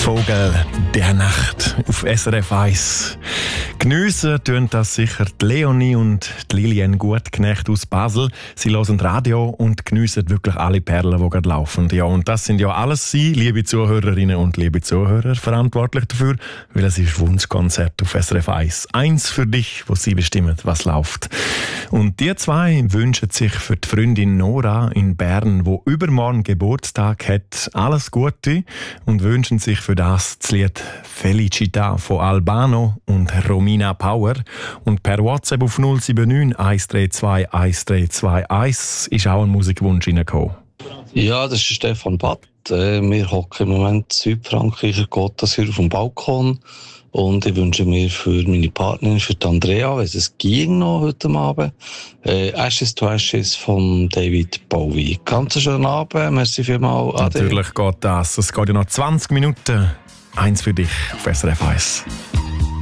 Vogel der Nacht auf SRF 1. Geniessen tun das sicher die Leonie und die Lilian Gutknecht aus Basel. Sie hören Radio und geniessen wirklich alle Perlen, die gerade laufen. Ja, und das sind ja alles Sie, liebe Zuhörerinnen und liebe Zuhörer, verantwortlich dafür, weil es ist Wunschkonzert auf SRF 1. Eins für dich, wo Sie bestimmen, was läuft. Und die zwei wünschen sich für die Freundin Nora in Bern, die übermorgen Geburtstag hat, alles Gute und wünschen sich für das Lied Felicità von Albano und Romina Power. Und per WhatsApp auf 079 132 1321 ist auch ein Musikwunsch reingekommen. Ja, das ist Stefan Batt. Wir hocken im Moment in Südfrankreich, geht das hier auf dem Balkon. Und ich wünsche mir für meine Partnerin, für die Andrea, wenn es ging noch heute Abend, Ashes to Ashes von David Bowie. Ganz schönen Abend, merci vielmals. Natürlich geht das. Es geht ja noch 20 Minuten. Eins für dich auf SRF 1.